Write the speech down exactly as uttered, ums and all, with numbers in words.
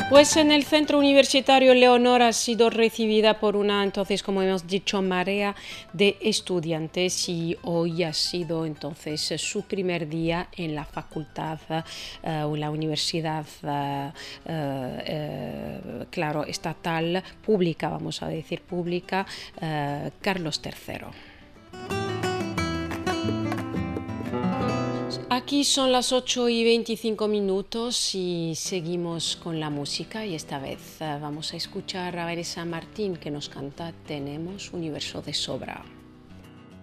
Pues en el Centro Universitario Leonor ha sido recibida por una, entonces, como hemos dicho, marea de estudiantes y hoy ha sido entonces su primer día en la facultad uh, o la universidad, uh, uh, claro, estatal, pública, vamos a decir pública, uh, Carlos tercero. Aquí son las ocho y veinticinco minutos y seguimos con la música y esta vez uh, vamos a escuchar a Vanessa Martín que nos canta Tenemos universo de sobra.